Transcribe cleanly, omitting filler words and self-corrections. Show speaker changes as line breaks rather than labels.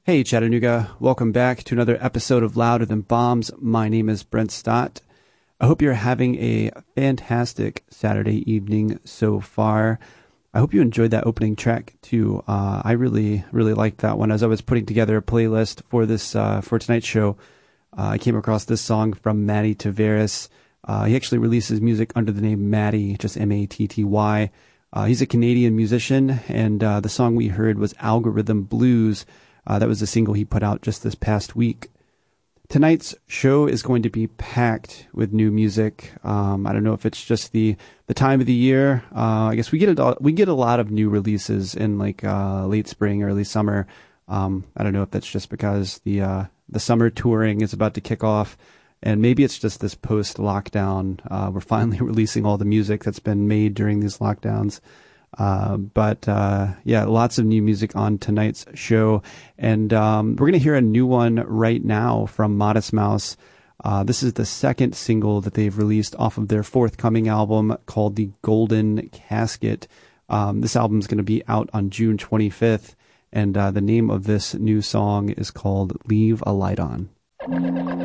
Hey Chattanooga, welcome back to another episode of Louder Than Bombs. My name is Brent Stott. I hope you're having a fantastic Saturday evening so far. I hope you enjoyed that opening track too. I really liked that one. As I was putting together a playlist for this for tonight's show, I came across this song from Matty Tavares. He actually releases music under the name Matty, just Matty. He's a Canadian musician, and the song we heard was Algorithm Blues. That was the single he put out just this past week. Tonight's show is going to be packed with new music. I don't know if it's just the time of the year. I guess we get a lot of new releases in like late spring, early summer. I don't know if that's just because the summer touring is about to kick off, and maybe it's just this post-lockdown. We're finally releasing all the music that's been made during these lockdowns. But lots of new music on tonight's show. And we're going to hear a new one right now from Modest Mouse. This is the second single that they've released off of their forthcoming album called The Golden Casket. This album is going to be out on June 25th. And the name of this new song is called Leave a Light On.